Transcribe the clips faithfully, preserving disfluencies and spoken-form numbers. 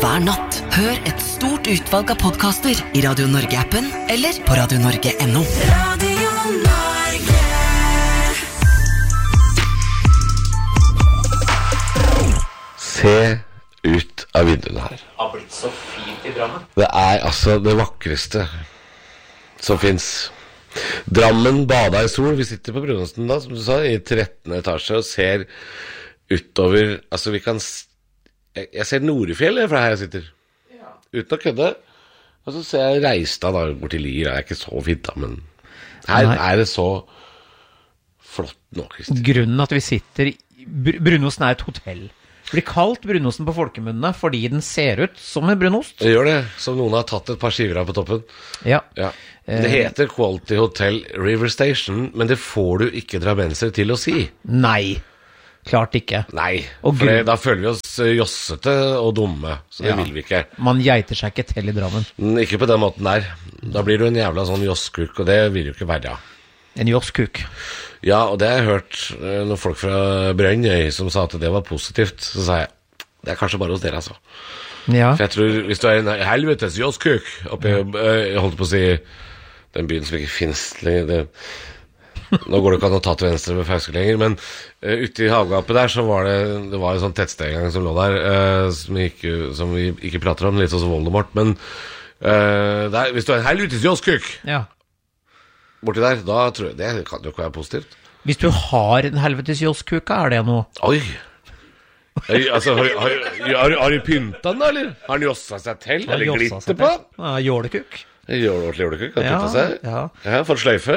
hver natt. Hør et stort utvalg av podcaster I Radio Norge-appen eller på radio norge punktum no. Radio Norge. Se ut av vinduene her. Det har blitt så fint I Drammen. Det er altså det vakreste som finnes. Drammen bada I sol. Vi sitter på Brunosten da, som du sa, I trettende etasje og ser utover, altså vi kan, jeg, jeg ser Norefjell fra her jeg sitter, ja. Uten å kødde, og så ser jeg Reistad da, bort til Lier, det er ikke så fint da, men her Nei. Er det så flott nå, Kristian. Grunnen at vi sitter, Brunosten er et hotell. Det blir kalt Brunosten på folkemunnene fordi den ser ut som en brunost. Det gjør det, som noen har tatt et par skiver av på toppen. Ja. Ja. Det heter Quality Hotel River Station, men det får du ikke drammenser til å si. Nei, klart ikke. Nei, og for det, da føler vi oss jossete og dumme, så det ja. Vil vi ikke. Man geiter seg ikke til I Drammen. Ikke på den måten der. Da blir du en jævla sånn josskuk, og det vil jo ikke være. En josskuk. Ja, og det har jeg hørt noen folk fra Brønnøy som sa at det var positivt. Så sa jeg, det er kanskje bare hos dere, altså. Ja. For jeg tror, hvis du er en helvetes josskuk, oppe I, jeg holdt på å si, den byen som ikke finnes lenger, det, nå går det ikke an å ta til venstre med Fauske lenger, men uh, ute I havgapet der, så var det, det var en sånn tettsted en gang som lå der, uh, som, ikke, som vi ikke prater om, litt sånn som Voldemort, men uh, der, hvis du er en helvetes josskuk, ja. Borti der, da tror jeg, det kan jo ikke være positivt. Hvis du har en helvetes joskuka, er det noe? Oi! Oi, altså, har, har, har, har du pyntet den da, eller? Har den josset seg til, eller glitter på? Ja, jålekuk. Jålekuk, jålekuk, har pyntet seg? Ja. Ja, fått sløyfe.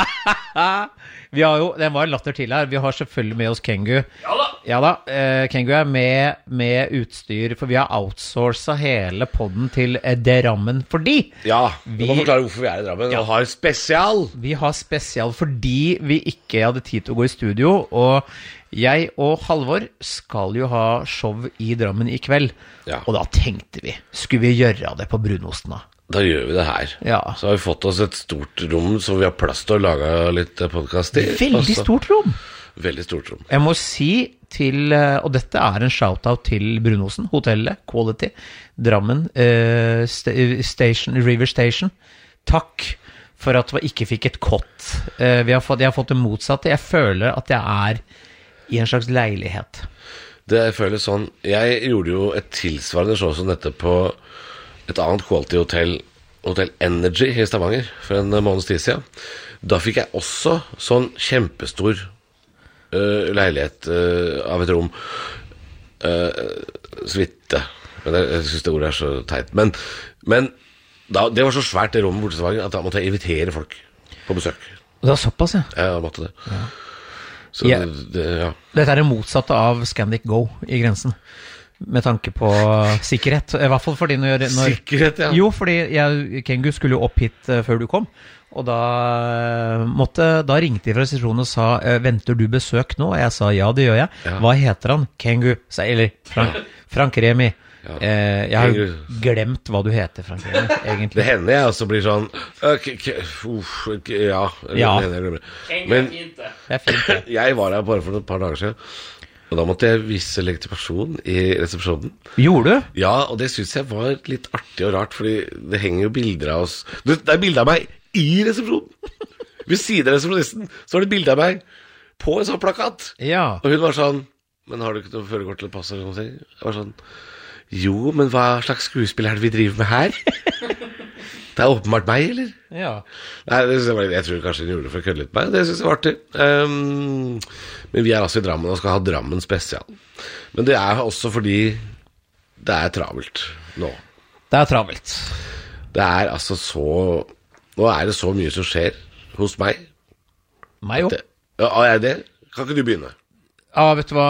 Vi har jo, det var en latter til her, vi har selvfølgelig med oss Kengu. Ja da! Ja da, eh, Kengu er med, med utstyr, for vi har outsourcet hele podden til eh, Drammen, fordi... Ja, vi må forklare hvorfor vi er I Drammen, ja. Og har spesial. Vi har spesial fordi vi ikke hadde tid til å gå I studio, og jeg og Halvor skal jo ha show I Drammen I kveld, ja. Og da tenkte vi, skulle vi gjøre det på Brunosten da? Da gjør vi det her. Ja. Så har vi fått oss et stort rom som vi har plass til å lage litt podcast I. Veldig også. Stort rom. Veldig stort rom. Jeg må si til, og dette er en shoutout til Brunosen, hotellet, Quality, Drammen, uh, Station, River Station. Takk for at vi ikke fikk et kott. Uh, vi har fått, jeg har fått det motsatte. Jeg føler at jeg er I en slags leilighet. Det føles sånn. Jeg gjorde jo et tilsvarende show som dette på et annet quality hotel, Hotel Energy I Stavanger, for en måneds tid siden. Da fikk jeg også sånn kjempestor uh, leilighet uh, av et rom. Uh, Svitte. Men jeg, jeg synes det ordet er så teit. Men, men da, det var så svært det rommet borte I Stavanger at da måtte jeg invitere folk på besøk. Det var såpass, ja? Ja, jeg måtte det. Ja. Så ja. Det, det, ja. Dette er det motsatte av Scandic Go I grensen. Med tanke på sikkerhet, I hvert fall fordi når... når sikkerhet, ja. Jo, fordi jeg, Kengu skulle jo opp hit uh, før du kom, og da uh, måtte, da ringte jeg fra resepsjonen og sa, uh, venter du besøk nå? Og jeg sa, ja, det gjør jeg. Ja. Hva heter han? Kengu, sa, eller Frank, Frank Remi. Ja. Uh, jeg har jo glemt hva du heter, Frank Remi, egentlig. Det hender jeg også blir sånn, okay, okay, uff, okay, ja, ja. Kengu er fint det. Det er fint det. Jeg var her bare for et par dager siden, og da måtte jeg vise legitimation I resepsjonen. Gjorde du? Ja, og det synes jeg var litt artig og rart, fordi det henger jo bilder av oss. Det er bilder av meg I resepsjonen. Ved siden av resepsjonisten, så var det bilder av meg på en sånn plakat. Ja. Og hun var sånn, men har du ikke noe førerkort til pass eller noe? Jeg var sånn, jo, men hva slags skuespill er det vi driver med her? Det er åpenbart meg, eller? Ja. Nei, det synes jeg, var, jeg tror kanskje hun gjorde det for å kødde litt med meg. Det synes jeg var artig. Um, men vi er altså I Drammen og skal ha Drammen spesial. Men det er også fordi det er travelt nå. Det er travelt. Det er altså så... Nå er det så mye som skjer hos meg. Meg jo. Det, ja, er det? Kan ikke du begynne? Ja, vet du hva?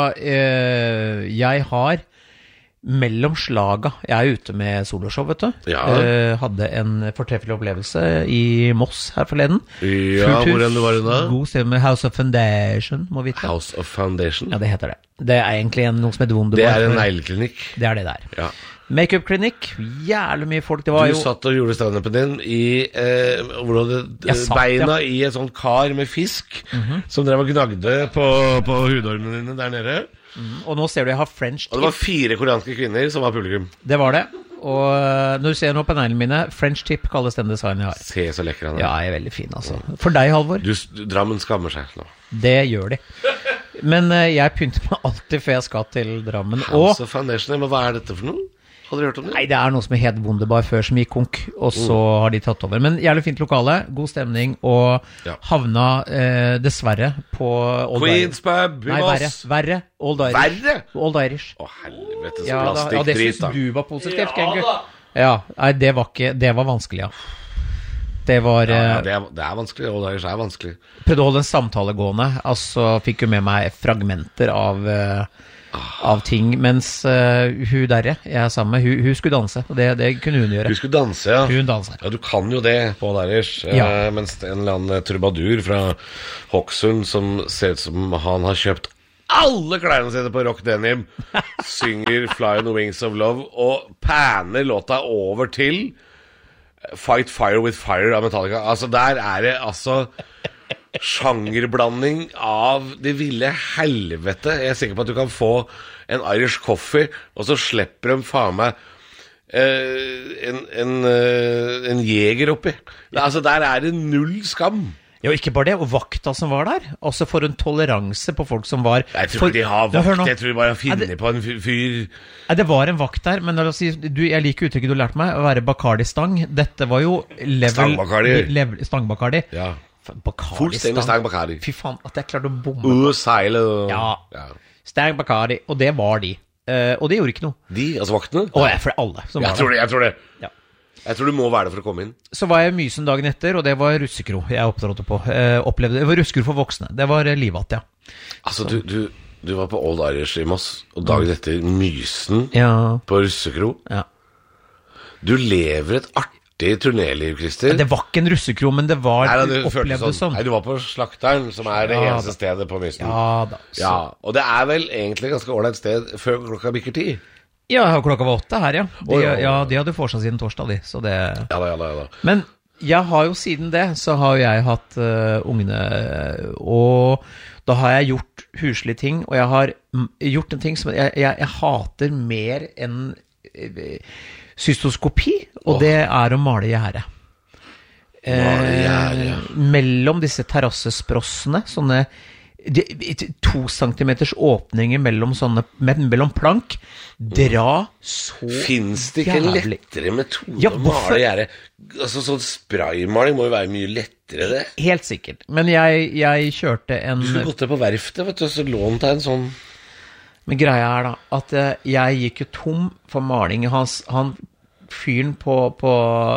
Eh, jeg har... Mellom slaga, jeg er ute med soloshow, vet du. Ja. Uh, hadde en fortreffelig opplevelse I Moss her forleden. Ja, hvor enn du var unna? God sted med House of Foundation, må vite. House of Foundation? Ja, det heter det. Det er egentlig en, noe som heter Wunderbar. Det er en negleklinikk. Det er det der. Ja. Make-up-klinikk, jævlig mye folk. Det var du jo... satt og gjorde stand-upen din I eh, hvor du hadde satt, beina ja. I et sånt kar med fisk, mm-hmm. som drev og gnagde på, på hudormene dine der nede. Mm, og nå ser du jeg har French tip. Og det var fire koreanske kvinner som var publikum. Det var det. Og når du ser nå på neglene mine, French tip kalles den designen jeg har. Se så lekker han er. Ja, jeg er veldig fin altså. For deg, Halvor. Du, Drammen skammer seg nå. Det gjør de. Men uh, jeg pynter meg alltid før jeg skal til Drammen. House of Foundation, men hva er dette for noe? Har dere hørt om det? Nei, det er noe som het Wunderbar før som gikk konk, og så mm. har de tatt over. Men jævlig fint lokale, god stemning, og ja. havna eh, dessverre på Old Queens Pub i Nei, verre, verre. Old Irish. Verre? Old Irish. Å, helvetes ja, plastikkdrit, da. Ja, det synes du var positivt, ja, da. Ja, nei, det var ikke, det var vanskelig, ja. Det var... Ja, ja det, er, det er vanskelig, Old Irish er vanskelig. Prøvde å holde en samtale gående, altså fikk jo med meg fragmenter av... Uh, av ting, mens uh, hun der jeg er sammen med, hun, hun skulle danse, og det, det kunne hun gjøre. Hun skulle danse, ja. Hun danser. Ja, du kan jo det på Irish, ja. uh, mens en eller annen trubadur fra Hokksund som ser ut som han har kjøpt alle klærne sine på Rock Denim, synger Fly on the Wings of Love, og panner låta over til Fight Fire with Fire av Metallica. Altså, der er det, altså... sjangerblanding av det ville helvete. Jeg er sikker på at du kan få en Irish coffee, og så slipper de faen meg eh, en, en, en jeger oppi. Altså, der er det null skam. Jo, ikke bare det, og vakta som var der. Altså for en toleranse på folk som var... Jeg tror ikke de har vakt, jeg tror de bare har finnet på en fyr. Nei, det var en vakt der, men la oss si, du, jeg liker uttrykket du lærte meg, å være Bacardi-stang. Dette var jo level... Stang-Bacardi. Level, Stang-Bacardi. Ja. Fullstendig Stang Bacardi. Fy faen, at jeg klarte å bomme på. Seile og... Ja, ja. Stang Bacardi, og det var de. Uh, og det gjorde ikke noe. De, altså vaktene? Å, jeg for alle som jeg var tror det, jeg tror det. Ja. Jeg tror du må være det for å komme inn. Så var jeg i Mysen dagen etter, og det var russekro jeg opptrådte på. Uh, opplevde, det var russekro for voksne. Det var uh, livat, ja. Altså, du, du, du var på Old Irish i Moss, og dagen etter Mysen ja. på russekro. Ja. Du lever et artig turnéliv, Christer. Det var ikke en russekro, men det var... Nei, du opplevde sånn. sånn. Nei, du var på Slakteren, som er det ja, eneste da. stedet på Mysen. Ja, da. Så. Ja, og det er vel egentlig ganske ordentlig sted før klokka bikker ti. Ja, klokka var åtte her, ja. De, oh, ja, ja, de hadde fortsatt siden torsdag, de, så det... Ja da, ja da, ja da. Men jeg har jo siden det, så har jeg hatt uh, ungene, og da har jeg gjort huslige ting, og jeg har gjort en ting som jeg, jeg, jeg hater mer enn... Uh, cystoskopi, og oh. det er å male gjerde. Eh, mellom disse terrassesprossene, sånne de, to centimeters åpninger mellom sånne, mellom plank, dra så Finns det ikke jævlig. En lettere metode ja, å male gjerde? Altså sånn spraymaling må jo være mye lettere det. Helt sikkert, men jeg, jeg kjørte en... Du skulle gått det på verftet, vet du, så lånt deg en sånn... Men greia er da, at jeg gikk jo tom for maling. Hans, han fyren på, på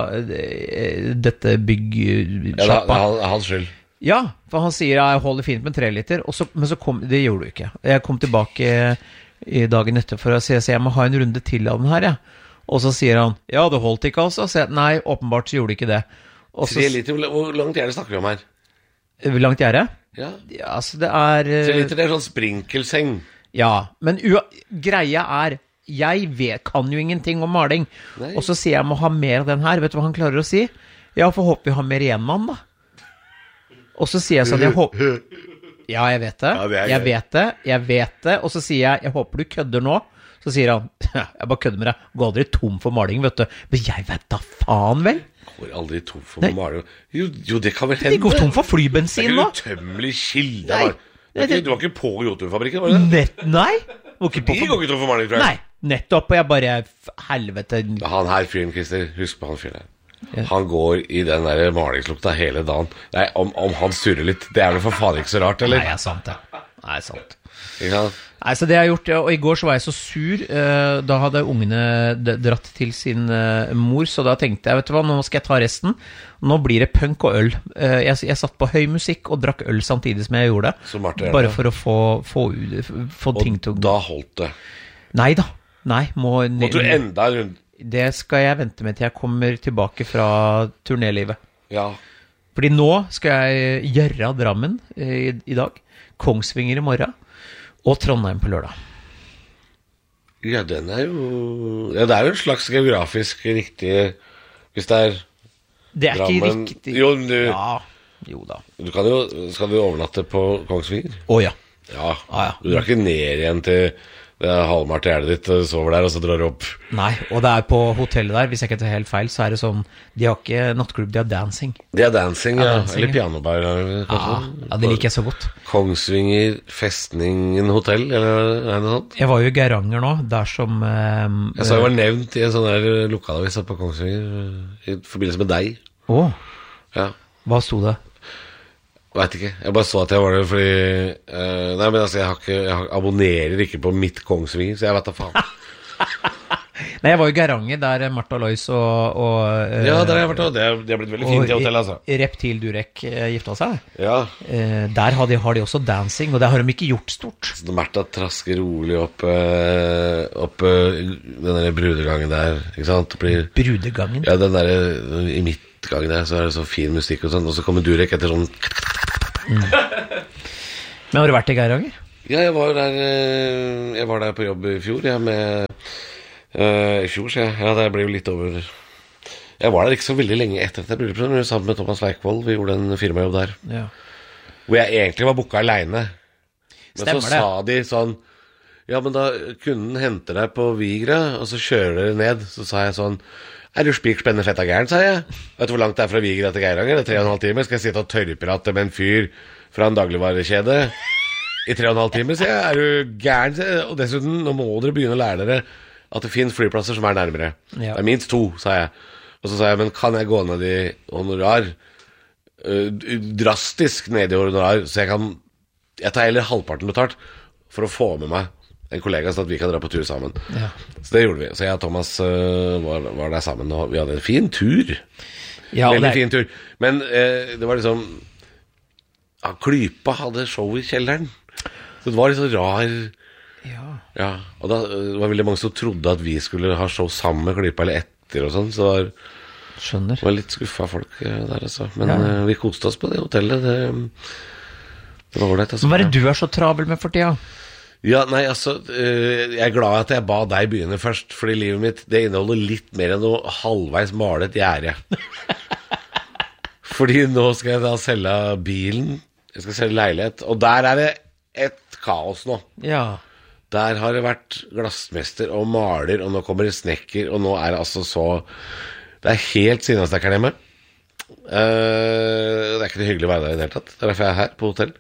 dette byggsjappa. Ja, det er hans skyld. Ja, for han sier jeg holder fint med tre liter, og så, men så kom, det gjorde du ikke. Jeg kom tilbake i dagen etter for å si, så jeg må ha en runde til av den her, ja. Og så sier han, ja, det holdt ikke altså. Så jeg, nei, åpenbart så gjorde det ikke det. Tre liter, hvor langt gjerde snakker vi om her? Hvor langt gjerde? Ja. Ja, altså det er... Tre liter, det er sånn sprinkelseng. Ja, men ua, greia er, jeg vet, kan jo ingenting om maling. Nei. Og så sier jeg, jeg må ha mer av den her. Vet du hva han klarer å si? Ja, for håper vi har mer igjen, mann, da. Og så sier jeg sånn, jeg håper... Ja, jeg vet det. Ja, det jeg vet det, jeg vet det. Og så sier jeg, jeg håper du kødder nå. Så sier han, ja, jeg bare kødder med deg. Gå aldri tom for maling, vet du. Men jeg vet da faen vel. Går aldri tom for Nei. maling. Jo, jo, det kan vel hende. De går tom for flybensin nå. Det er ikke utømmelig kilde. Nei. Det var ikke, du var ikke på Jotun-fabrikken, var det det? Nett, nei. Ikke på De går ikke tom for maling, tror jeg. Nei, nettopp, og jeg bare, helvete. Han her fyren, Christer, husk på han fyren her. Ja. Han går i den der malingslukta hele dagen. Nei, om, om han surrer litt, det er vel for faen ikke så rart, eller? Nei, det er sant, det. Nei, sant. Ja. Nei, så det jeg har gjort, og i går så var jeg så sur, da hadde ungene dratt til sin mor, så da tenkte jeg, vet du hva, nå skal jeg ta resten. Nå blir det punk og øl. Jeg, jeg satt på høy musikk og drakk øl samtidig som jeg gjorde det. Martin, bare for å få, få, få ting til å... Og da holdt det? Nei da, nei. Må, Måtte du enda rundt? Det skal jeg vente med til jeg kommer tilbake fra turnélivet. Ja. Fordi nå skal jeg gjøre Drammen i, i dag, Kongsvinger i morgen, og Trondheim på lørdag. Ja, den er jo... Ja, det er jo en slags geografisk riktig... Hvis det er... Det er Drammen, ikke riktig... Jo, du... Ja, jo da. Du kan jo... Skal du overnatte på Kongsvinger? Å ja. Ja, Ah, ja. du drar ikke ned igjen til det halvmart i hjertet ditt, sover der, og så drar du opp. Nei, og det er på hotellet der, hvis jeg ikke tar helt feil, så er det sånn, de har ikke nattklubb, de har dancing. Det er dancing, ja. dancing, Eller ja. pianobar, kanskje. Ja, ja, det liker jeg så godt. Kongsvinger Festningen Hotell, eller er det noe sånt? Jeg var jo i Geiranger nå, der som... Eh, Jeg så jeg var nevnt i en sånn der lokalavis på Kongsvinger, i forbindelse med deg. Åh, Ja, hva sto det? vet ikke. Jeg bare så at jeg var det fordi eh, Nei, men altså, jeg, har ikke, jeg har, abonnerer ikke på mitt Kongsvinger, så jeg vet da faen. Nei, jeg var jo i Geiranger, der Martha Lois og... og eh, Ja, der har jeg vært også. Det er, det er blitt veldig fint i hotellet, altså. og Reptil Durek eh, gifta seg. Ja. Eh, der har de, har de også dancing, og det har de ikke gjort stort. Så Martha trasker rolig opp, eh, opp eh, den der brudegangen der, ikke sant? Det blir, Brudegangen. ja, den der i midtgangen der, så er det så fin musikk og sånn, og så kommer Durek etter sånn... Men har du vært i Geiranger? Ja, jeg var der, eh, jeg var der på jobb i fjor, ja, med... Uh, I fjor, så jeg. Ja, det ble jo litt over. Jeg var der ikke så veldig lenge etter dette bryllupet, men sammen med Thomas Weikvold. Vi gjorde en firmajobb der, Ja. hvor jeg egentlig var booka alene. Men Stemmer så det. sa de sånn: ja, men da kunden henter deg på Vigra, og så kjører dere ned. Så sa jeg sånn: er du spik spennende fett av gæren, sa jeg. Vet du hvor langt det er fra Vigra til Geiranger? Det er tre og en halv time. Skal jeg sitte og tørrprate med en fyr fra en dagligvarekjede i tre og en halv time, sier jeg. Er du gæren, sier jeg. Og dessuten, nå må dere begynne å lære dere at det finnes flyplasser som er nærmere. Ja. Det er minst to, sa jeg. Og så sa jeg, men kan jeg gå ned i honorar? Uh, drastisk ned i honorar, så jeg kan... Jeg tar heller halvparten betalt for å få med meg en kollega, så at vi kan dra på tur sammen. Ja. Så det gjorde vi. Så jeg og Thomas uh, var, var der sammen, og vi hadde en fin tur. Ja, og Veldig det er- fin tur. Men uh, det var liksom... Ja, Klypa hadde show i kjelleren. Så det var litt så rar... Ja. Ja, og da det var veldig mange som trodde at vi skulle ha show sammen med Klypa eller etter og sånn, så det var, Skjønner. det var litt skuffa folk eh, der, altså. Men Ja. eh, vi koste oss på det hotellet. Det, det var ålreit, altså. Men hva er det du er så travel med for tida? Ja, nei, altså, eh, jeg er glad at jeg ba deg begynne først, fordi livet mitt, det inneholder litt mer enn å halvveis male et gjerde. Fordi nå skal jeg da selge bilen, jeg skal selge leilighet, og der er det et kaos nå. Ja. Der har det vært glassmester og maler, og nå kommer det snekker, og nå er det altså så... Det er helt sinnasnekkeren hjemme. Uh, det er ikke det hyggelig å være der i det hele tatt. Det er derfor jeg er her på hotell.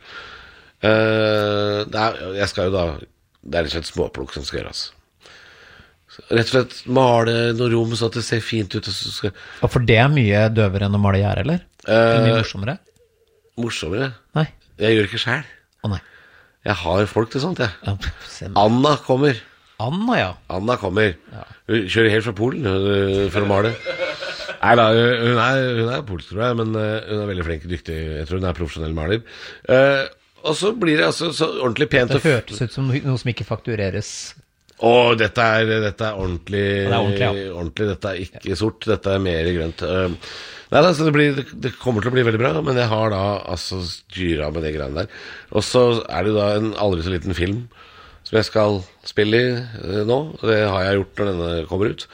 Uh, det er, jeg skal jo da... Det er rett og slett småplukk som skal gjøres. Så rett og slett male noe rom så at det ser fint ut. Og så skal... Og for det er mye døvere enn å male gjerde, eller? Uh, Eller mye morsommere? morsommere. Nei. Jeg gjør ikke selv. Å nei. Jeg har folk til sånt, jeg. Ja, se- Anna kommer. Anna, ja. Anna kommer. Hun kjører helt fra Polen øh, for å male. Nei da, hun er, hun er polsk, tror jeg, men øh, hun er veldig flink og dyktig. Jeg tror hun er profesjonell maler. Uh, og så blir det altså så ordentlig pent. Det hørtes ut som noe som ikke faktureres. Å, dette er, dette er ordentlig, det er ordentlig, ja. ordentlig. Dette er ikke sort, dette er mer grønt. Uh, nei da, så det, blir, det, det kommer til å bli veldig bra, men jeg har da altså styret med det greiene der. Og så er det da en aldri så liten film som jeg skal spille i uh, nå. Det har jeg gjort når denne kommer ut.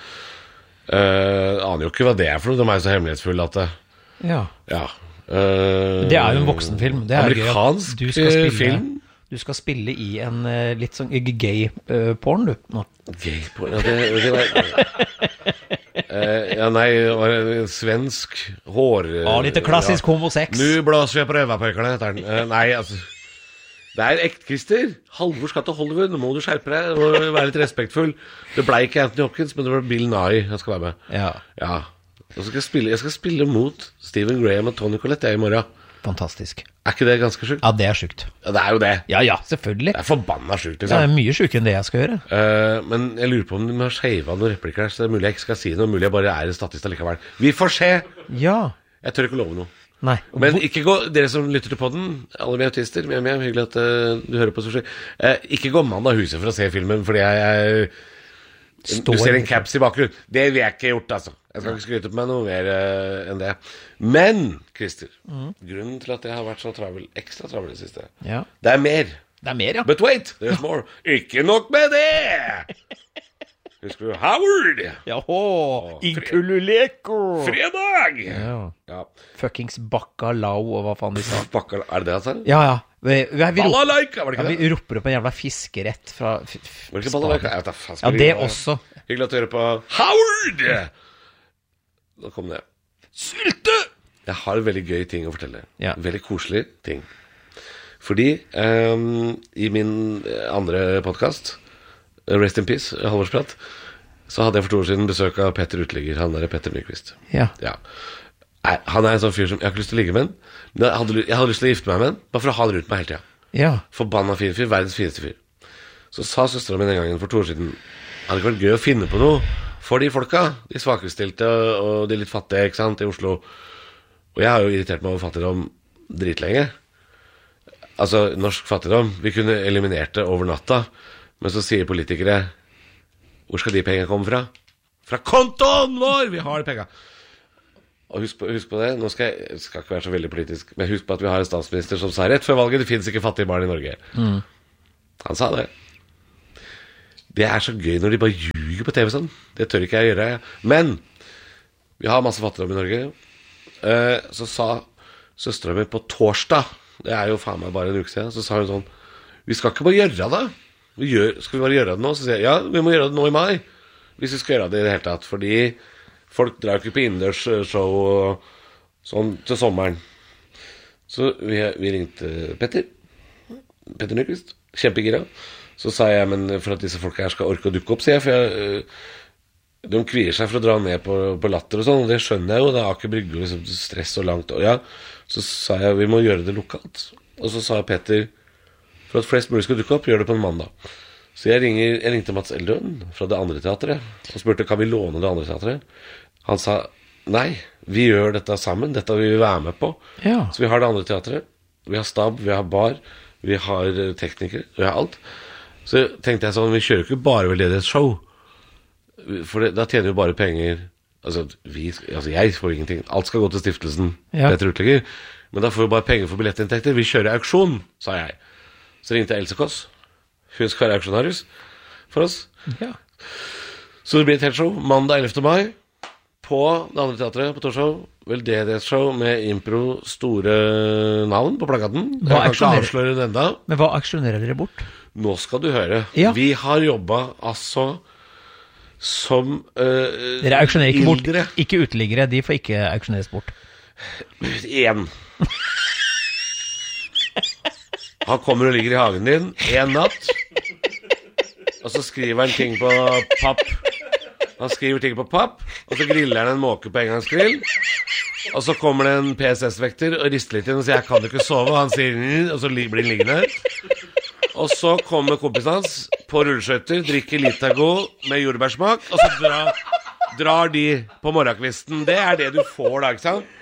Uh, aner jo ikke hva det er for noe. De er jo så hemmelighetsfulle at det, Ja. ja. Uh, Det er jo en voksenfilm. Det er amerikansk gøy at du skal spille, film. Du skal spille i en uh, litt sånn gay-porn, du. Nå. Gay porn, ja, det, det var... uh, ja, nei, det var en svensk hår... Ja, litt klassisk homosex. Nu blåser jeg på røverpøkerne, heter den. Uh, nei, altså... Det er ekte, Christer. Halvor skal til Hollywood. Nå må du skjerpe deg. Du må være litt respektfull. Det ble ikke Anthony Hopkins, men det var Bill Nye jeg skal være med. Ja. Ja. Og så skal jeg spille, jeg skal spille mot Stephen Graham og Tony Collette i morgen. Fantastisk. Er ikke det ganske sjukt? Ja, det er sjukt. Ja, det er jo det. Ja, ja, selvfølgelig. Det er forbanna sjukt, Det liksom. er mye sjukere enn det jeg skal gjøre. Uh, men jeg lurer på om de har skjeva noen replikker her, så det er mulig jeg ikke skal si noe, mulig jeg bare er en statist allikevel. Vi får se! Ja. Jeg tør ikke love noe. Nei. Men ikke gå, dere som lytter til podden, alle vi autister, mye, mye, hyggelig at uh, du hører på Sushi. Uh, ikke gå mann av huset for å se filmen, fordi jeg, jeg Står Du ser en caps i bakgrunnen. Det vil jeg ikke gjort, altså. Jeg skal ikke skryte på meg noe mer uh, enn det. Men, Christer, Mm. grunnen til at jeg har vært så travel, ekstra travel i det siste, Ja. det er mer. Det er mer, ja. But wait, there's more. Ikke nok med det! Husker du Howard? Jaha, Inkululeko. Fredag! Ja. Ja. Fuckings bacalao, og hva faen de sa. Bakkal, er det det han sa? Ja, ja. Vi, vi, vi, roper, Balalaika, var det ja, ikke det? vi roper opp en jævla fiskerett fra f, f, Var det ikke balalaika? Jeg vet da, faen, Ja, det også. Hyggelig at du hører på Howard! Nå kom det. Sylte! Jeg har en veldig gøy ting å fortelle. Ja. Veldig koselig ting. Fordi um, i min andre podcast, Rest in Peace, Halvorsprat, så hadde jeg for to år siden besøk av Petter Utligger. Han er Petter Nyqvist. Ja. Ja. Nei, han er en sånn fyr som jeg har ikke lyst til å ligge med han, men jeg hadde, jeg hadde lyst til å gifte meg med han, bare for å ha han rundt meg hele tiden. Ja. Forbanna fin fyr, verdens fineste fyr. Så sa søsteren min en gang for to år siden, hadde det ikke vært gøy å finne på noe for de folka, de svakerstilte og de litt fattige, ikke sant, i Oslo. Og jeg har jo irritert meg over fattigdom dritlenge. Altså, norsk fattigdom, vi kunne eliminert det over natta, men så sier politikere, hvor skal de pengene komme fra? Fra kontoen vår! Vi har de pengene. Og husk på, husk på det, nå skal jeg skal ikke være så veldig politisk, men husk på at vi har en statsminister som sa rett før valget, det finnes ikke fattige barn i Norge. Mm. Han sa det. Det er så gøy når de bare ljuger på T V sånn. Det tør ikke jeg gjøre. Men vi har masse fattigdom i Norge. Eh, så sa søsteren min på torsdag, det er jo faen meg bare en uke siden, så sa hun sånn, vi skal ikke bare gjøre det. Vi gjør, skal vi bare gjøre det nå? Så sier jeg, ja, vi må gjøre det nå i mai. Hvis vi skal gjøre det i det hele tatt, fordi folk drar ikke på innendørsshow og sånn til sommeren. Så vi, vi ringte Petter. Petter Nyqvist. Kjempegira. Så sa jeg, men for at disse folka her skal orke å dukke opp, sier jeg, for jeg, de kvier seg for å dra ned på, på latter og sånn, og det skjønner jeg jo, det er ikke brygge liksom, stress og langt. Og ja, så sa jeg, vi må gjøre det lokalt. Og så sa Petter, for at flest mulig skal dukke opp, gjør det på en mandag. Så jeg, ringer, jeg ringte Mats Eldøen fra det andre teatret og spurte, kan vi låne det andre teatret? Han sa, nei, vi gjør dette sammen, dette vil vi være med på. Ja. Så vi har det andre teatret, vi har stab, vi har bar, vi har teknikere, vi har alt. Så tenkte jeg sånn, vi kjører ikke bare veldedighetsshow, for det, da tjener vi bare penger. Altså, vi, altså jeg får ingenting, alt skal gå til stiftelsen, ja. Petter Utligger, men da får vi bare penger for billettinntekter. Vi kjører auksjon, sa jeg. Så ringte jeg Else Kåss. Hun skal være auksjonarius for oss. Ja. Så det blir et helt show, mandag ellevte mai, på det andre teatret, på Torshov. Veldedighetsshow med impro, store navn på plakaten. Jeg kan ikke avsløre den enda. Men hva aksjonerer dere bort? Nå skal du høre. Ja. Vi har jobbet altså som øh, Dere auksjonerer ikke bort, ildre. ikke uteliggere, de får ikke auksjoneres bort. En. Han kommer og ligger i hagen din en natt, og så skriver han ting på papp. Han skriver ting på papp, og så griller han en måke på engangsgrill. Og så kommer det en P S S-vekter og rister litt inn og sier, jeg kan ikke sove. Og han sier, og så blir han liggende. Og så kommer kompisen hans på rulleskøyter, drikker Litago med jordbærsmak, og så drar, drar de på morgenkvisten. Det er det du får da, ikke sant?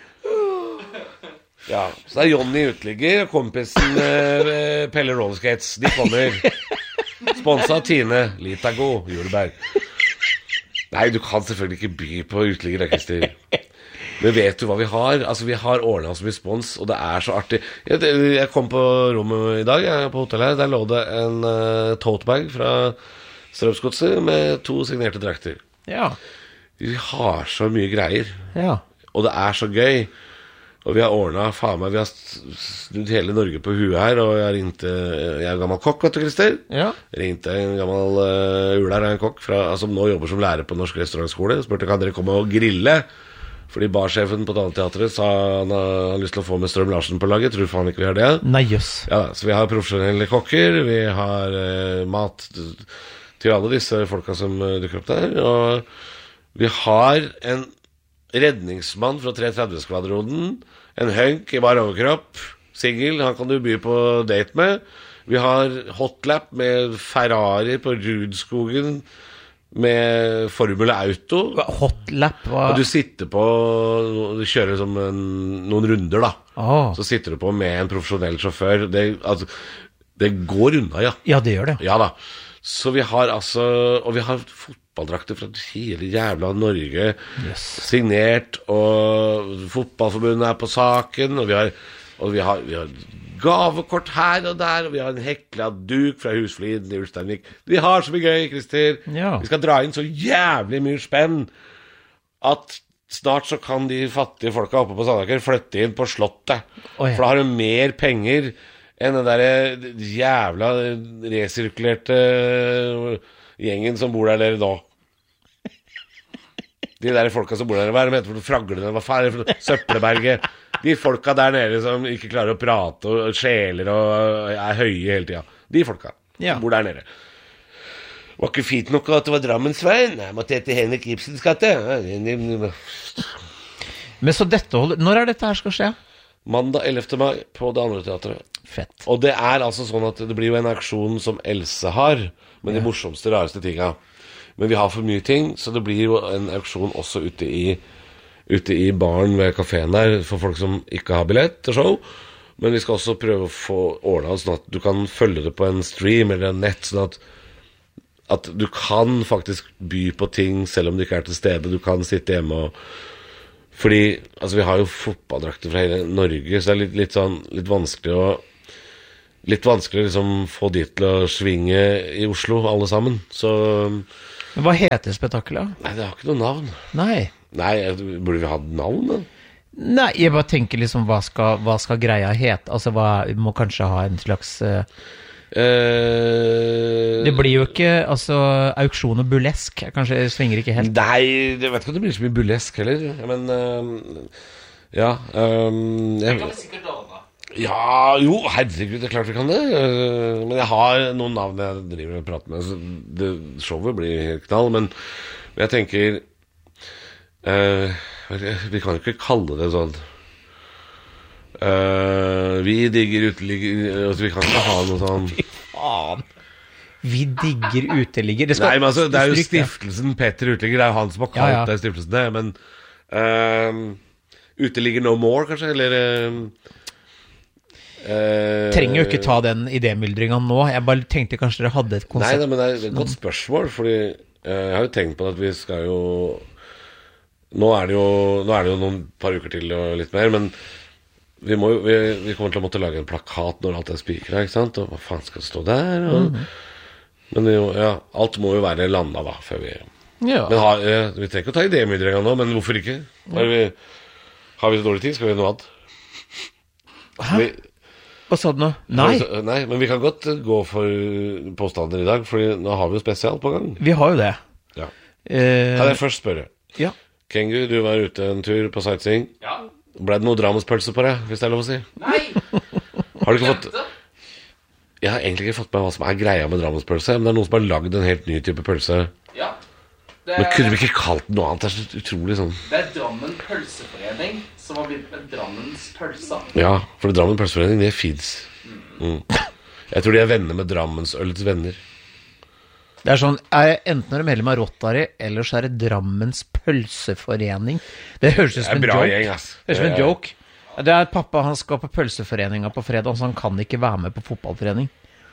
Ja, så det er Johnny Utligger og kompisen eh, Pelle Rollerskates. De kommer. Sponset av Tine, Litago, jordbær. Nei, du kan selvfølgelig ikke by på Utligger, Christer. Men vet du hva vi har? Altså, vi har ordnet oss med spons, og det er så artig. Jeg, jeg kom på rommet i dag, jeg er på hotellet her, der lå det en uh, totebag fra Strømsgodset med to signerte drakter. Ja. Vi har så mye greier, Ja. og det er så gøy. Og vi har ordnet, faen meg, vi har snudd hele Norge på huet her, og jeg har ringt, jeg er en gammel kokk, vet du, Christer? Ja. Ringte en gammel uh, uler av en kokk fra, som nå jobber som lærer på norsk restaurantskole, spurte, kan dere komme og grille? Fordi barsjefen på Teatret sa han har lyst til å få med Strøm Larsen på laget. Tror faen ikke vi har det. Nei, jøss. Ja, så vi har profesjonelle kokker. Vi har eh, mat til alle disse folka som uh, dukker opp der. Og vi har en redningsmann fra tre tretti-skvadronen. En hunk i bar overkropp. Singel, han kan du by på date med. Vi har hotlap med Ferrari på Rudskogen med Formel Auto. Hotlap hva? Og du sitter på, du kjører som en, noen runder da. Ah. Så sitter du på med en profesjonell sjåfør. Det, altså, det går unna, ja. Ja, det gjør det. Ja da. Så vi har altså, og vi har fotballdrakter fra hele jævla Norge. Yes. Signert, og fotballforbundet er på saken, og vi har Og vi har, vi har gavekort her og der, og vi har en hekla duk fra Husfliden i Ulsteinvik. Vi har så mye gøy, Christer. Ja. Vi skal dra inn så jævlig mye spenn at snart så kan de fattige folka oppe på Sandaker flytte inn på slottet. Oh, ja. For da har du mer penger enn den der jævla resirkulerte gjengen som bor der dere nå. De der folka som bor der, hva er det med for fraglene, hva faen er det for søppelberget? De folka der nede som ikke klarer å prate og skjeler og er høye hele tiden. De folka Ja. som bor der nede. Det var ikke fint nok at det var Drammensveien. Jeg måtte hete Henrik Ibsens gate. Men så dette holder... Når er dette her skal skje? Mandag ellevte mai på Det Andre Teatret. Fett. Og det er altså sånn at det blir jo en aksjon som Else har, med de morsomste, rareste tinga. Men vi har for mye ting, så det blir jo en aksjon også ute i, ute i baren ved kaféen der, for folk som ikke har billett til show. Men vi skal også prøve å få ordnet sånn at du kan følge det på en stream eller en nett, sånn at at du kan faktisk by på ting selv om du ikke er til stede. Du kan sitte hjemme og fordi, altså vi har jo fotballdrakter fra hele Norge, så det er litt, litt sånn litt vanskelig å litt vanskelig å liksom få de til å svinge i Oslo, alle sammen. Så Men hva heter spetakkelet? nei, det har ikke noe navn. Nei. Nei, burde vi ha navn da? Nei, jeg bare tenker liksom, hva skal, hva skal greia hete? Altså, hva, vi må kanskje ha en slags... Uh, Eh, det blir jo ikke, altså, auksjon og burlesk, kanskje det svinger ikke helt. Nei, jeg vet ikke om det blir så mye burlesk heller. Men, uh, ja um, jeg, Det kan vi sikkert ordne. Ja, jo, herregud, det er klart vi kan det. Uh, men jeg har noen navn jeg driver og prater med, så det, showet blir helt knall. Men jeg tenker uh, vi kan jo ikke kalle det sånn uh, vi digger uteligger, altså vi kan ikke ha noe sånn. Fy faen. Vi digger uteligger. Det, skal, Nei, men altså, det er jo stryk det. stiftelsen Petter Uteligger. Det er jo han som har kalt Ja, ja. det stiftelsen det. Men uh, Uteligger no more, kanskje? Eller uh, uh, Trenger jo ikke ta den idémyldringa nå. Jeg bare tenkte kanskje dere hadde et Nei, konsept. da, men det er et godt spørsmål. Fordi uh, jeg har jo tenkt på at vi skal jo Nå er det jo, nå er det jo noen par uker til og litt mer. Men vi, må jo, vi, vi kommer til å måtte lage en plakat når alt er spikret, ikke sant? Og hva faen skal det stå der? Og, Mhm. Men det, er jo- ja, alt må jo være landa da før vi Ja. Men har, eh, vi trenger ikke å ta idémyldringa nå, men hvorfor ikke? Har vi, har vi så dårlig tid? Skal vi gjøre noe annet? Vi, Hva sa du nå? har Nei, vi så- nei, men vi kan godt eh, gå for påstander i dag, Fordi nå har vi jo spesial på gang. vi har jo det. Ja. Eh, Kan jeg først spørre? ja. Kengu, du var ute en tur på sightseeing. Ja. Ble det noe Drammenspølse på deg, hvis det er lov å si? Nei! Har du ikke fått Glemte. Jeg har egentlig ikke fått med hva som er greia med Drammenspølse, men det er noen som har lagd en helt ny type pølse. Ja. Det Men kunne er, vi ikke kalt det noe annet? Det er så utrolig sånn. det er Drammen pølseforening som har blitt med Drammens pølsa. Ja, for Drammen pølseforening, det fins. Mm. Jeg tror de er venner med Drammensølets venner. Det er sånn, er, enten er det medlem av Rotary, eller så er det Drammens pølseforening. Det høres ut Det som er en en bra joke. gjeng, ass. Det høres ut som en Det er- joke. Det er pappa, han skal på pølseforeninga på fredag, så han kan ikke være med på fotballtrening.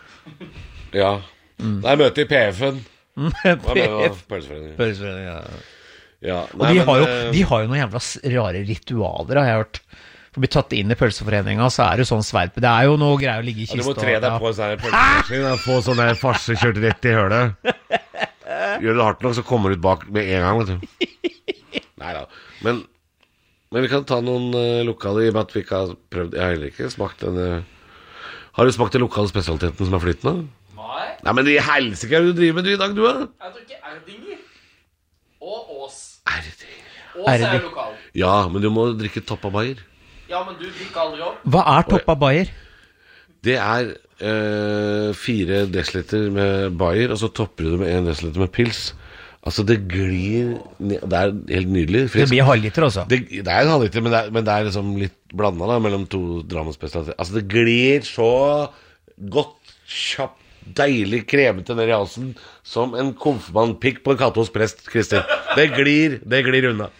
Ja. Det er møte i P F-en. Hva mener du? P F. Pølseforeningen. Pølseforening, ja. Ja. Og Nei, de men, har, jo, eh, de har jo noen jævla s- rare ritualer, har jeg hørt. For å bli tatt inn i pølseforeninga, så er det jo sånn sverd. Det er jo noe greier å ligge i ja, Du kista. må tre deg på en sånn pølseforening. Få sånn der farse kjørt rett i hølet. Gjør det hardt nok, så kommer du ut bak med en gang, vet du. Neida. Men, men vi kan ta noen uh, lokale, i og med at vi ikke har prøvd. Jeg har heller ikke smakt den uh, Har du smakt den lokale spesialiteten som er flytende? Nei, Nei, men i helsike er det du driver med du i dag, du, da? jeg tror ikke Erdinger. Og Ås. Er det det? Ås er Erdi. jo lokal. Ja, men du må drikke Toppa Bayer. Ja, men du drikker aldri opp. Hva er Toppa Bayer? Det er uh, fire desiliter med Bayer, og så topper du det med en desiliter med pils. Altså, det glir ned. Det er helt nydelig. Det Frisk. blir halvliter, altså. Det, det er en halvliter, men det er, men det er liksom litt blanda da, mellom to Drammen-spesialiteter. Altså, det glir så godt, kjapt, deilig kremete ned i halsen som en konfirmantpikk på en katte hos prest, Kristin. Det glir, det glir unna.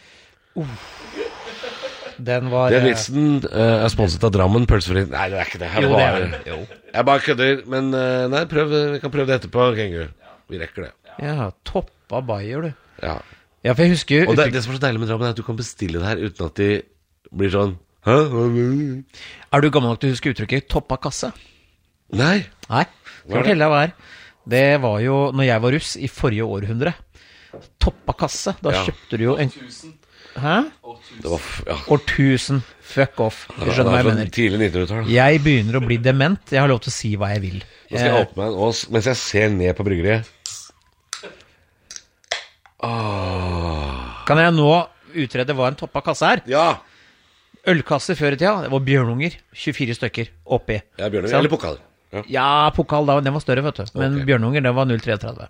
Den var Den eh, vitsen uh, er sponset av Drammen Pølseforening. Nei, det er ikke det. Jeg Jo, det er bare, det. Jo. jeg bare kødder. Men uh, nei, prøv, vi kan prøve det etterpå, Kengu. Vi rekker det. Ja, Toppa Bayer, du. Ja. Ja, for jeg husker Og det, det som er så deilig med Drammen, er at du kan bestille det her uten at de blir sånn Hæ? Er du gammel nok til å huske uttrykket toppa kasse? Nei. Nei, skal jeg fortelle deg hva er. Det var jo, når jeg var russ i forrige århundre, toppa kasse, da Ja. kjøpte du jo en... Tusen. Hæ? Det var f- ja. Årtusen, fuck off. Du Det skjønner hva var jeg sånn mener. tidlig nittenhundretall. Jeg begynner å bli dement, jeg har lov til å si hva jeg vil. Nå skal jeg Eh, åpne meg en ås mens jeg ser ned på bryggeriet. Åh. Kan jeg nå utrede hva en toppa kasse er? Ja. Ølkasse før i tida, det var bjørnunger, tjuefire stykker, oppi. Ja, Bjørnar. Sant? Eller pokal. Ja. Ja, pokal da, den var større, vet du. Men Ok. bjørnunger, det var null komma tretti.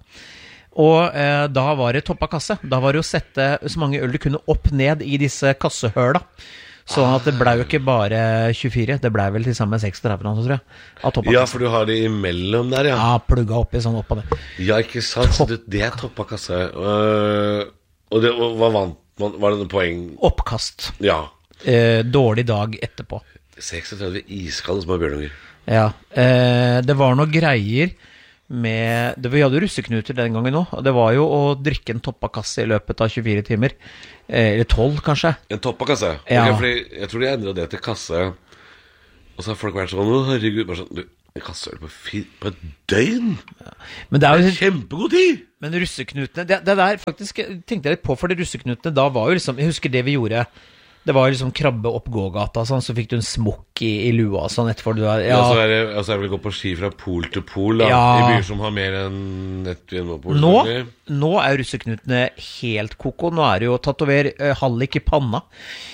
Og eh, da var det toppa kasse. Da var det å sette så mange øl du kunne opp ned i disse kassehøla. Sånn at det ble jo ikke bare tjuefire, det ble vel til sammen seksogtretti, tror jeg. Av toppa Ja, kasse. for du har det imellom der, ja. Ja, plugga oppi sånn opp og ned. Ja, ikke sant? Så det, det er toppa kasse. Øh, og det, og hva vant man? Var det noen poeng? Oppkast. Ja. Eh, dårlig dag etterpå. seksogtretti iskalde små bjørnunger. Ja, eh, det var noe greier med det, Vi hadde russeknuter den gangen også, og det var jo å drikke en toppa kasse i løpet av tjuefire timer. Eh, eller tolv, kanskje. En toppa kasse? Ja. Ok, fordi jeg tror de endret det til kasse. Og så har folk vært sånn, å herregud, bare sånn, du, en kasseøl på, fi, på et døgn? Men det er jo Kjempegod tid! Men russeknutene, det, det der faktisk tenkte jeg litt på, for de russeknutene da var jo liksom, jeg husker det vi gjorde, det var jo liksom krabbe opp gågata, sånn, så fikk du en smokk i, i lua, sånn etterfor du der, Ja. Og så ja, er det, og så er det vel gå på ski fra pol til pol, da, Ja. i byer som har mer enn ett vinmonopol. nå, selvfølgelig. nå er russeknutene helt koko, nå er det jo tatover eh, hallik i panna,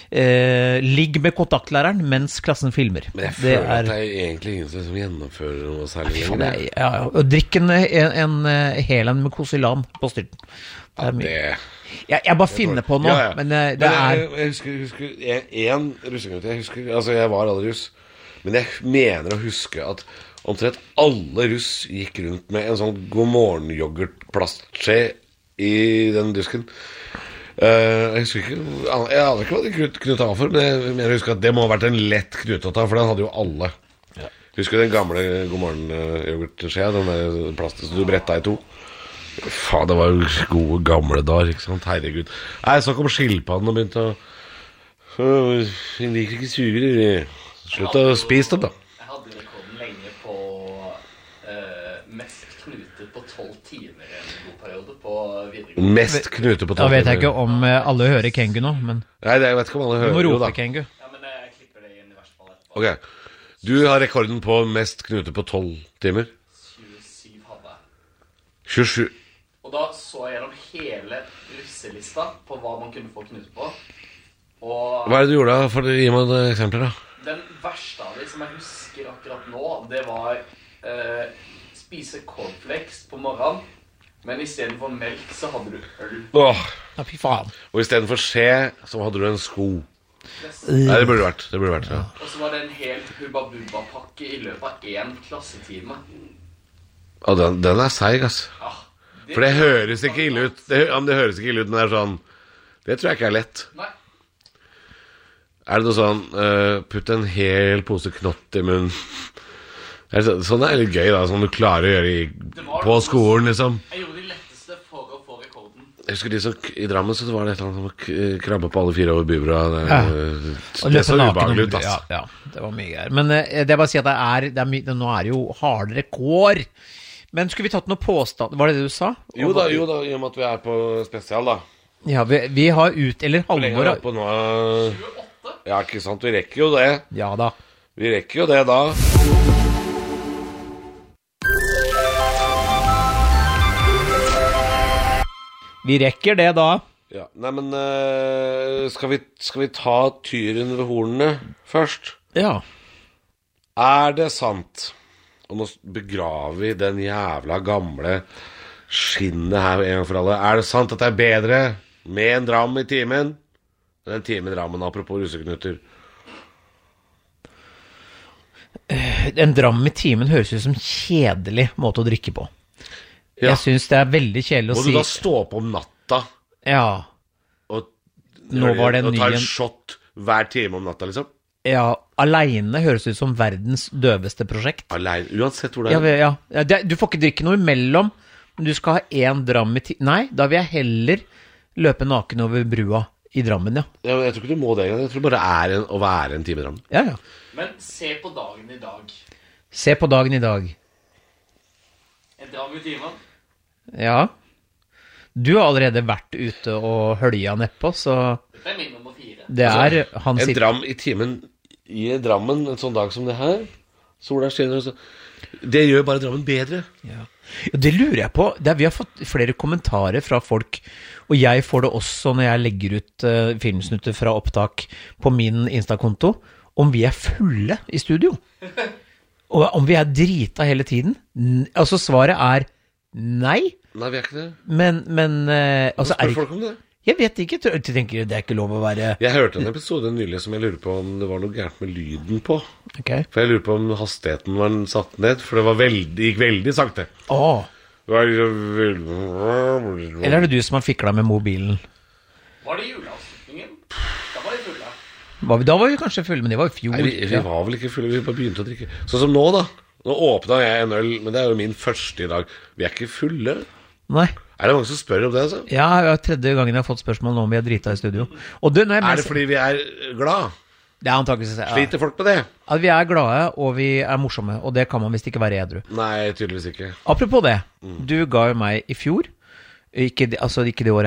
eh, ligg med kontaktlæreren mens klassen filmer. Men jeg Det føler er- at det er egentlig ingen som gjennomfører noe særlig Faen, lenger. jeg- ja, ja. Og drikk en, en, en eh, hel en med Kosilan på styrten. Det er mye. Det... Jeg, jeg bare finner på noe, Ja, ja. men eh, det Men er... jeg, jeg husker, husker en russeknut. Jeg husker, altså jeg var aldri russ, men jeg mener å huske at omtrent alle russ gikk rundt med en sånn god morgen-yoghurt-plastskje i den dusken. Eh, jeg husker ikke Jeg aner ikke hva de knut, knut av for, men jeg mener å huske at det må ha vært en lett knut å ta, for den hadde jo alle. Husker du den gamle god morgen-yoghurt-skjea? Den der plastet som du bretta i to? Faen, det var jo gode gamle dager, ikke sant? Herregud. Nei, jeg så kom skilpadden og begynte å «Åh, jeg liker ikke sugerør. Slutt å spise dem, da. Jeg hadde rekorden lenge på eh, mest knuter på tolv timer i en god periode på videregående. Mest knuter på Da vet jeg ikke timer. om eh, alle hører Kengu nå, men Nei, det, jeg vet ikke om alle du må hører jo, rope da. Kengu. Ja, men jeg klipper det inn i hvert fall etterpå. Ok, du har rekorden på mest knuter på tolv timer. tjuesyv hadde jeg. tjuesju. Og da så jeg gjennom hele russelista på hva man kunne få knuter på. Og Hva er det du gjorde da? For Gi meg noen eksempler, da. den verste av de som jeg husker akkurat nå, det var eh, spise cornflakes på morgenen, men i stedet for melk så hadde du øl. Åh. Ja, fy faen. Og i stedet for skje, så hadde du en sko. Nei, det burde vært. Det burde vært, ja. Og så var det en helt Hubba Bubba-pakke i løpet av én klassetime. Og den, den er seig, ass. Ah, For det høres ikke ille ut. Det, ja, men det høres ikke ille ut, men det er sånn. Det tror jeg ikke er lett. Nei. Er det noe sånn uh, putt en hel pose knott i munnen? Er det så, sånn er litt gøy, da. Sånn du klarer å gjøre i, på skolen, liksom. Jeg gjorde de letteste for å få rekorden. Jeg husker de som I Drammen så var det et eller annet som å k- krabbe på alle fire over bybra. Det, Ja. det, Og det løpe så naken ubehagelig ut, om- ass. Ja, ja, det var mye greier. Men eh, det er bare å si at det er, det er my, nå er det jo hardere kår. Men skulle vi tatt noe påstand? Var det det du sa? Jo da, jo da, i og med at vi er på spesial, da. Ja, vi, vi har ut, eller Hvor lenge Halvor er vi har- på nå? Ja, ikke sant, vi rekker jo det. Ja da. Vi rekker jo det da. Vi rekker det da. Ja, nei, men eh, skal, vi, skal vi ta tyren ved hornene først? Ja. Er det sant? Og nå begraver vi den jævla gamle skinnet her en gang for alle. Er det sant at det er bedre med en dram i timen enn en time i Drammen, apropos russeknuter? En dram i timen høres ut som kjedelig måte å drikke på. Ja. Jeg synes det er veldig kjedelig å Må si. du da stå opp om natta Ja, og, Nå var det en og ny ta en en- shot hver time om natta, liksom? ja, alene høres ut som verdens døveste prosjekt. Alene, uansett hvor det Ja, er. vi- ja. Ja, det, du får ikke drikke noe imellom, men du skal ha en dram i ti... Nei, da vil jeg heller løpe naken over brua I Drammen, ja. Ja, men jeg tror ikke du må det. Jeg tror bare det er en, å være en time i Drammen. Ja, ja. Men se på dagen i dag. Se på dagen i dag. En dram i timen. Ja. Du har allerede vært ute og hølja nedpå, så Dette er min nummer fire. det er han En sitter... dram i timen i Drammen en sånn dag som det her. Sola skinner. Så. Det gjør bare Drammen bedre. Ja. Ja, det lurer jeg på. Det er, vi har fått flere kommentarer fra folk, og jeg får det også når jeg legger ut uh, filmsnutter fra opptak på min Insta-konto, om vi er fulle i studio. Og om vi er drita hele tiden. N- altså svaret er nei, Nei, vi er ikke det. men, men uh, altså, Spør er, folk om det. jeg vet ikke, jeg tenker det er ikke lov å være... Jeg hørte en episode nylig som jeg lurer på om det var noe gærent med lyden på. Ok. For jeg lurer på om hastigheten var satt ned, for det var veldig, gikk veldig sakte. Åh, Det var veldig... eller er det du som har fiklet med mobilen? Var det juleavslutningen? Da var de fulle. Var vi, da var vi kanskje fulle, men det var i fjor. Nei, vi, vi Ja. var vel ikke fulle, vi bare begynte å drikke. Sånn som nå da. Nå åpnet jeg en øl, men det er jo min første i dag. Vi er ikke fulle. Nei. Er det mange som spør om det, altså? Ja, det er tredje gangen jeg har fått spørsmål nå om vi er drita i studio. Og du, når jeg Er det mest- fordi vi er glad? Det er antakeligvis ja. Sliter folk med det? At vi er glade, og vi er morsomme, og det kan man visst ikke være edru. Nei, tydeligvis ikke. Apropos det, du ga jo meg i fjor, ikke, det- altså ikke det året